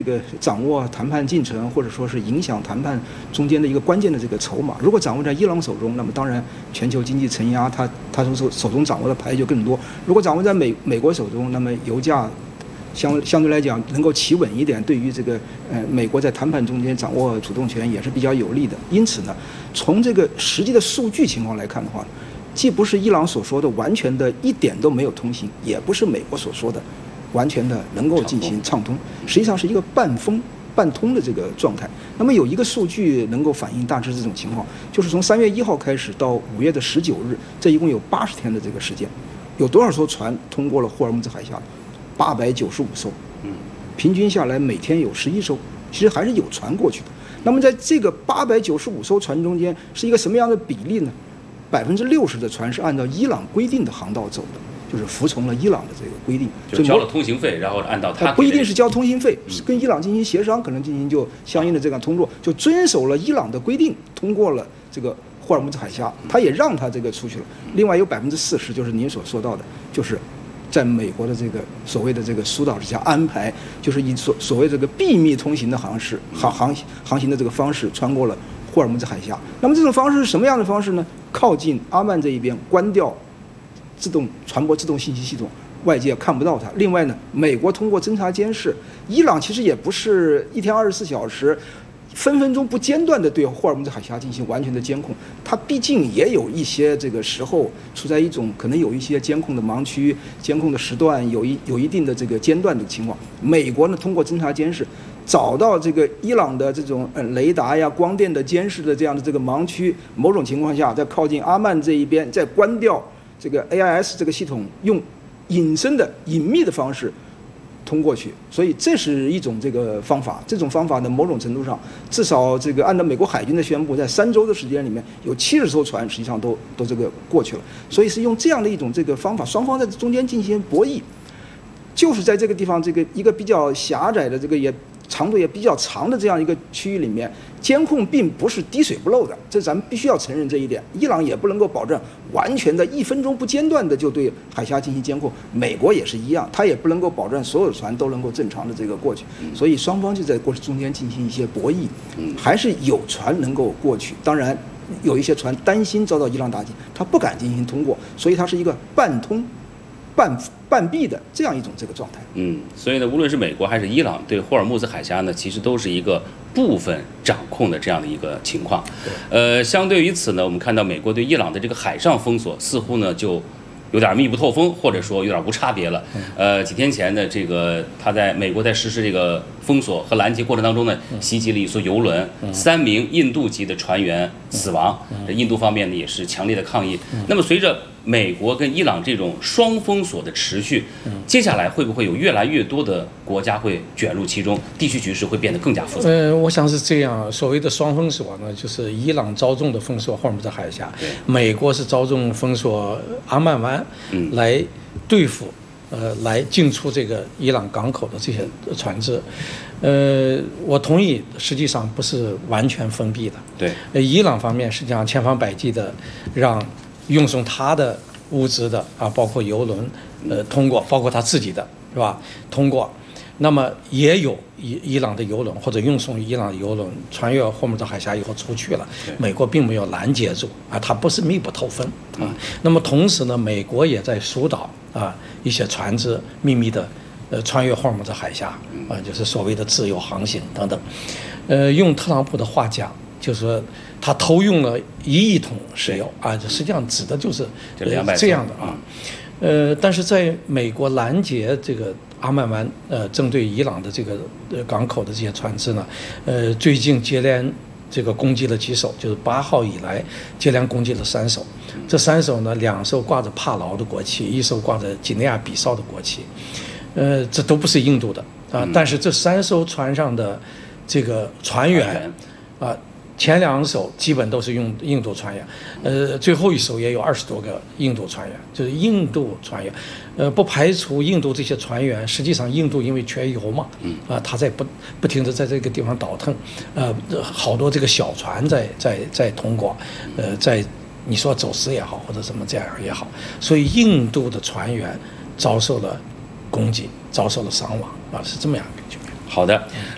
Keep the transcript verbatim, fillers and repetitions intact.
这个掌握谈判进程，或者说是影响谈判中间的一个关键的这个筹码，如果掌握在伊朗手中，那么当然全球经济承压，它它手手中掌握的牌就更多；如果掌握在美美国手中，那么油价相相对来讲能够企稳一点，对于这个呃美国在谈判中间掌握主动权也是比较有利的。因此呢，从这个实际的数据情况来看的话，既不是伊朗所说的完全的一点都没有通行，也不是美国所说的完全的能够进行畅通，实际上是一个半封半通的这个状态。那么有一个数据能够反映大致这种情况，就是从三月一号开始到五月的十九日，这一共有八十天的这个时间，有多少艘船通过了霍尔木兹海峡？八百九十五艘，平均下来每天有十一艘，其实还是有船过去的。那么在这个八百九十五艘船中间，是一个什么样的比例呢？百分之六十的船是按照伊朗规定的航道走的。就是服从了伊朗的这个规定， 就交了通行费，然后按照他不一定是交通行费，是跟伊朗进行协商，可能进行就相应的这个通过，就遵守了伊朗的规定，通过了这个霍尔木兹海峡，他也让他这个出去了。另外有百分之四十，就是您所说到的，就是在美国的这个所谓的这个疏导之下安排，就是以所所谓这个秘密通行的航式航航航行的这个方式穿过了霍尔木兹海峡。那么这种方式是什么样的方式呢？靠近阿曼这一边，关掉自动传播自动信息系统，外界看不到它。另外呢，美国通过侦察监视，伊朗其实也不是一天二十四小时，分分钟不间断地对霍尔木兹海峡进行完全的监控。它毕竟也有一些这个时候处在一种可能有一些监控的盲区、监控的时段有一有一定的这个间断的情况。美国呢，通过侦察监视，找到这个伊朗的这种呃雷达呀、光电的监视的这样的这个盲区，某种情况下，在靠近阿曼这一边再关掉这个 A I S 这个系统，用隐身的隐秘的方式通过去，所以这是一种这个方法。这种方法呢，某种程度上，至少这个按照美国海军的宣布，在三周的时间里面，有七十艘船实际上都都这个过去了。所以是用这样的一种这个方法，双方在中间进行博弈，就是在这个地方这个一个比较狭窄的这个也长度也比较长的这样一个区域里面，监控并不是滴水不漏的，这咱们必须要承认这一点。伊朗也不能够保证完全的一分钟不间断的就对海峡进行监控，美国也是一样，它也不能够保证所有的船都能够正常的这个过去，所以双方就在过程中间进行一些博弈，还是有船能够过去。当然，有一些船担心遭到伊朗打击，它不敢进行通过，所以它是一个半通半半闭的这样一种这个状态。 嗯，所以呢，无论是美国还是伊朗对霍尔木兹海峡呢，其实都是一个部分掌控的这样的一个情况。呃，相对于此呢，我们看到美国对伊朗的这个海上封锁似乎呢就有点密不透风，或者说有点无差别了。呃，几天前的这个他在美国在实施这个封锁和拦截过程当中呢，袭击了一艘游轮，三名印度籍的船员死亡。这印度方面呢也是强烈的抗议。那么随着美国跟伊朗这种双封锁的持续，接下来会不会有越来越多的国家会卷入其中，地区局势会变得更加复杂？ 呃，我想是这样。所谓的双封锁呢，就是伊朗着重的封锁霍尔木兹海峡，美国是着重封锁阿曼湾， 嗯、 来对付呃来进出这个伊朗港口的这些船只。呃，我同意，实际上不是完全封闭的。 对， 呃，伊朗方面实际上千方百计的让运送他的物资的啊，包括油轮，呃，通过，包括他自己的，是吧？通过，那么也有伊伊朗的油轮或者运送伊朗的油轮穿越霍尔木兹海峡以后出去了，美国并没有拦截住啊，它不是密不透风啊。那么同时呢，美国也在疏导啊一些船只秘密的呃穿越霍尔木兹海峡啊，就是所谓的自由航行等等。呃，用特朗普的话讲，就是说他偷用了一亿桶石油啊，这实际上指的就是这样的啊。呃，但是在美国拦截这个阿曼湾呃针对伊朗的这个呃港口的这些船只呢，呃，最近接连这个攻击了几艘，就是八号以来接连攻击了三艘。这三艘呢，两艘挂着帕劳的国旗，一艘挂着几内亚比绍的国旗，呃，这都不是印度的啊。但是这三艘船上的这个船员啊。前两艘基本都是用印度船员，呃，最后一艘也有二十多个印度船员，就是印度船员，呃，不排除印度这些船员，实际上印度因为缺油嘛，啊、呃，他在不不停的在这个地方倒腾，呃，好多这个小船在在在通过，呃，在你说走私也好或者什么这样也好，所以印度的船员遭受了攻击，遭受了伤亡啊，是这么样一个局面。 好的，